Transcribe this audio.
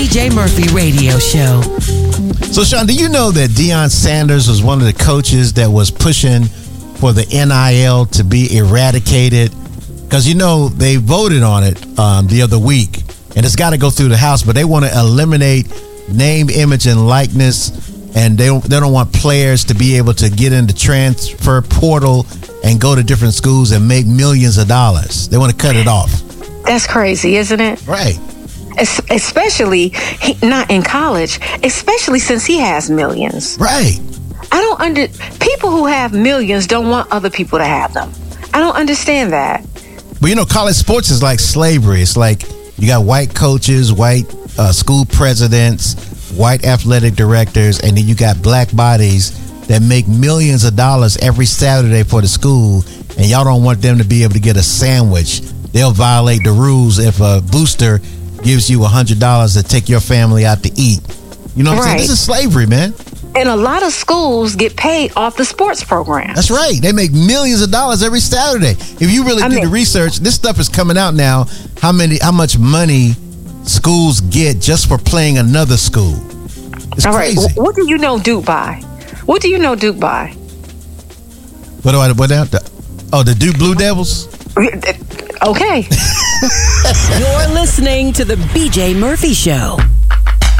BJ Murphy Radio Show. So, Sean, do you know that Deion Sanders was one of the coaches that was pushing for the NIL to be eradicated? Because, they voted on it the other week, and it's got to go through the House, but they want to eliminate name, image, and likeness, and they don't want players to be able to get in the transfer portal and go to different schools and make millions of dollars. They want to cut it off. That's crazy, isn't it? Right. Especially not in college, especially since he has millions. Right. People who have millions don't want other people to have them. I don't understand that. But college sports is like slavery. It's like you got white coaches, white school presidents, white athletic directors, and then you got black bodies that make millions of dollars every Saturday for the school, and y'all don't want them to be able to get a sandwich. They'll violate the rules if a booster gives you $100 to take your family out to eat. You know what I'm saying? This is slavery, man. And a lot of schools get paid off the sports program. That's right. They make millions of dollars every Saturday. If you really do the research, this stuff is coming out now. How much money schools get just for playing another school? It's crazy. Right. What do you know Duke by? What do you know Duke by? What now? The Duke Blue Devils? Okay. You're listening to the BJ Murphy Show.